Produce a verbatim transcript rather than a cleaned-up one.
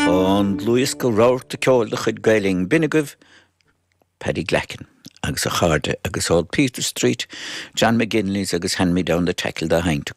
Chon Louis go ráir de ceol de chud gailing Binigov, Paddy Glacken, agus a charde agus Old Peter Street, John McGinley's agus hand me down the tackle the haint